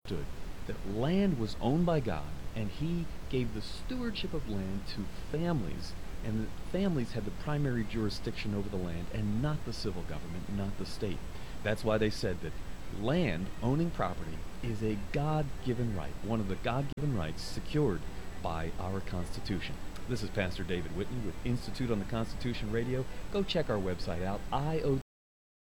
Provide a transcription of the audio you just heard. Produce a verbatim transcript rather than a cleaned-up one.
understood that land was owned by God, and he gave the stewardship of land to families, and the families had the primary jurisdiction over the land and not the civil government, not the state. That's why they said that land, owning property, is a God-given right, one of the God-given rights secured by our Constitution. This is Pastor David Whitney with Institute on the Constitution Radio. Go check our website out, I O